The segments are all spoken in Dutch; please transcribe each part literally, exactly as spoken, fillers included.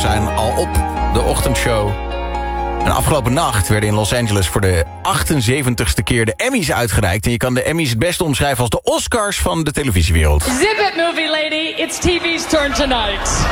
zijn al op de ochtendshow. En afgelopen nacht werden in Los Angeles voor de achtenzeventigste keer de Emmys uitgereikt. En je kan de Emmys het beste omschrijven als de Oscars van de televisiewereld. Zip it, movie lady. It's T V's turn tonight.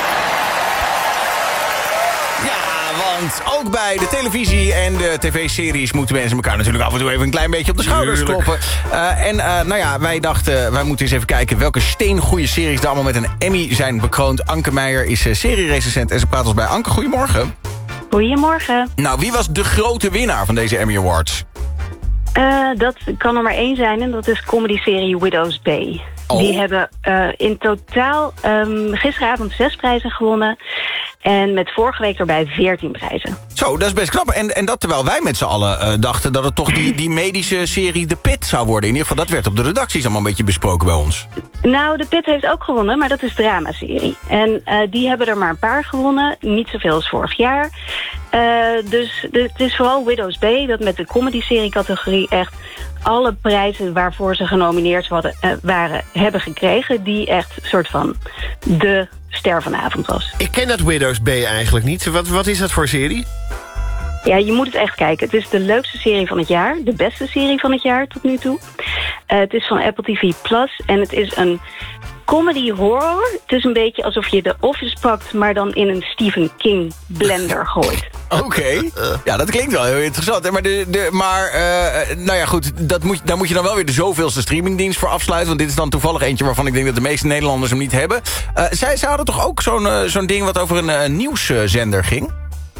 Want ook bij de televisie en de tv-series moeten mensen elkaar natuurlijk af en toe even een klein beetje op de schouders kloppen. Uh, en uh, nou ja, wij dachten, wij moeten eens even kijken welke steengoeie series er allemaal met een Emmy zijn bekroond. Anke Meijer is uh, serie-recensent en ze praat ons bij. Anke, goedemorgen. Goedemorgen. Nou, wie was de grote winnaar van deze Emmy Awards? Uh, dat kan er maar één zijn en dat is comedy-serie Widow's Bay. Oh. Die hebben uh, in totaal um, gisteravond zes prijzen gewonnen. En met vorige week erbij veertien prijzen. Zo, dat is best knap. En, en dat terwijl wij met z'n allen uh, dachten dat het toch die, die medische serie The Pit zou worden. In ieder geval, dat werd op de redacties allemaal een beetje besproken bij ons. Nou, The Pit heeft ook gewonnen, maar dat is dramaserie. En uh, die hebben er maar een paar gewonnen. Niet zoveel als vorig jaar. Uh, dus de, het is vooral Widow's Bay dat met de comedy-serie categorie echt alle prijzen waarvoor ze genomineerd hadden, uh, waren, hebben gekregen. Die echt een soort van de ster vanavond was. Ik ken dat Widow's Bay eigenlijk niet. Wat, wat is dat voor serie? Ja, je moet het echt kijken. Het is de leukste serie van het jaar. De beste serie van het jaar tot nu toe. Uh, het is van Apple T V Plus. En het is een comedy horror. Het is een beetje alsof je de Office pakt, maar dan in een Stephen King blender gooit. Oké, okay. Ja, dat klinkt wel heel interessant. Maar, de, de, maar uh, nou ja, goed, dat moet, daar moet je dan wel weer de zoveelste streamingdienst voor afsluiten. Want dit is dan toevallig eentje waarvan ik denk dat de meeste Nederlanders hem niet hebben. Uh, zij, zij hadden toch ook zo'n uh, zo'n ding wat over een uh, nieuwszender ging?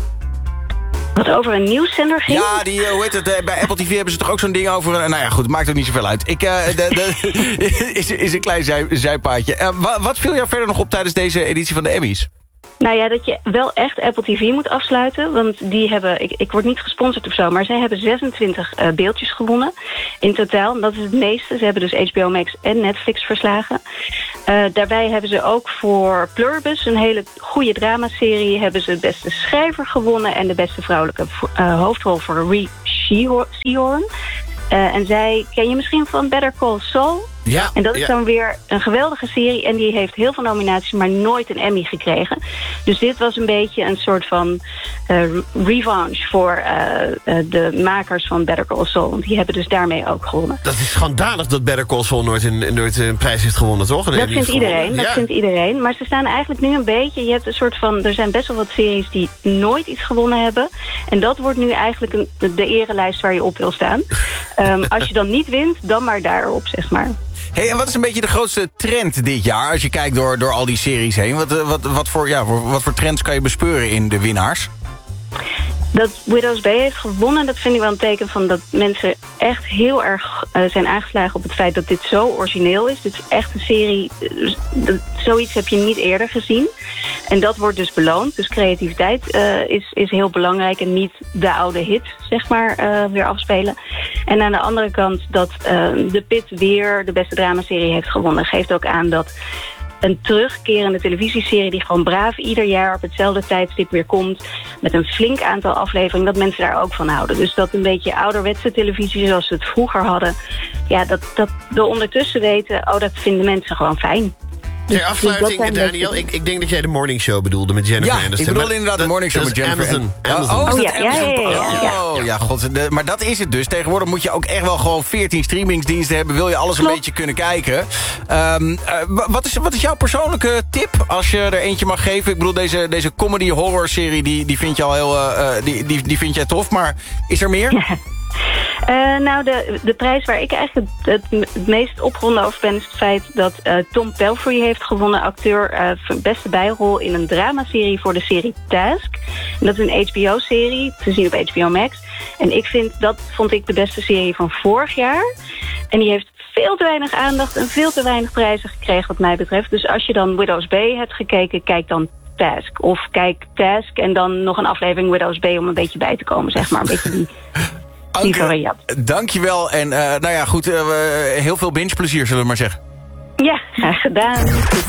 Wat over een nieuwszender ging? Ja, die, uh, hoe heet het, uh, bij Apple T V hebben ze toch ook zo'n ding over... Uh, nou ja, goed, het maakt ook niet zoveel uit. Ik, uh, de, de, is, is een klein zij, zijpaadje. Uh, wat, wat viel jou verder nog op tijdens deze editie van de Emmys? Nou ja, dat je wel echt Apple T V moet afsluiten. Want die hebben, ik, ik word niet gesponsord of zo, maar zij hebben zesentwintig uh, beeldjes gewonnen in totaal. Dat is het meeste. Ze hebben dus H B O Max en Netflix verslagen. Uh, daarbij hebben ze ook voor Pluribus, een hele goede dramaserie, hebben ze de beste schrijver gewonnen en de beste vrouwelijke uh, hoofdrol voor Rhea Seehorn. Uh, en zij ken je misschien van Better Call Saul. Ja, en dat is ja. dan weer een geweldige serie. En die heeft heel veel nominaties, maar nooit een Emmy gekregen. Dus dit was een beetje een soort van uh, revanche voor uh, uh, de makers van Better Call Saul. Want die hebben dus daarmee ook gewonnen. Dat is schandalig dat Better Call Saul nooit een, nooit een prijs heeft gewonnen, toch? Dat vindt iedereen, dat ja. vindt iedereen. Maar ze staan eigenlijk nu een beetje... Je hebt een soort van... Er zijn best wel wat series die nooit iets gewonnen hebben. En dat wordt nu eigenlijk een, de erelijst waar je op wil staan. Um, als je dan niet wint, dan maar daarop, zeg maar. Hey, en wat is een beetje de grootste trend dit jaar, als je kijkt door, door al die series heen? Wat, wat, wat, voor, ja, voor, wat voor trends kan je bespeuren in de winnaars? Dat Widow's Bay heeft gewonnen, dat vind ik wel een teken van dat mensen echt heel erg uh, zijn aangeslagen op het feit dat dit zo origineel is. Dit is echt een serie, uh, dat, zoiets heb je niet eerder gezien. En dat wordt dus beloond. Dus creativiteit uh, is, is heel belangrijk en niet de oude hit, zeg maar, uh, weer afspelen. En aan de andere kant dat uh, The Pit weer de beste dramaserie heeft gewonnen, geeft ook aan dat een terugkerende televisieserie die gewoon braaf ieder jaar op hetzelfde tijdstip weer komt, met een flink aantal afleveringen, dat mensen daar ook van houden. Dus dat een beetje ouderwetse televisie zoals we het vroeger hadden, ja, dat, dat we ondertussen weten, oh, dat vinden mensen gewoon fijn. Ter afsluiting, dus Daniel, ik, ik denk dat jij de Morning Show bedoelde met Jennifer ja, Aniston. ik bedoel inderdaad de Morning Show met Jennifer Amazon. Amazon. Amazon. Oh, oh ja, ja, ja, ja, ja. Oh, ja, god. De, maar dat is het dus. Tegenwoordig moet je ook echt wel gewoon veertien streamingsdiensten hebben. Wil je alles Klopt. een beetje kunnen kijken. Um, uh, wat, is, wat is jouw persoonlijke tip als je er eentje mag geven? Ik bedoel, deze, deze comedy horror serie, die, die vind je al heel, uh, die, die, die vind jij tof. Maar is er meer? Ja. Uh, nou, de, de prijs waar ik eigenlijk het, het, het meest opgewonden over ben, is het feit dat uh, Tom Pelphrey heeft gewonnen, acteur uh, voor beste bijrol in een dramaserie voor de serie Task. En dat is een H B O-serie, te zien op H B O Max. En ik vind, dat vond ik de beste serie van vorig jaar. En die heeft veel te weinig aandacht en veel te weinig prijzen gekregen wat mij betreft. Dus als je dan Widow's Bay hebt gekeken, kijk dan Task. Of kijk Task en dan nog een aflevering Widow's Bay om een beetje bij te komen, zeg maar. Een beetje die... Anke, dankjewel. En uh, nou ja, goed, uh, heel veel binge plezier, zullen we maar zeggen. Ja, graag gedaan.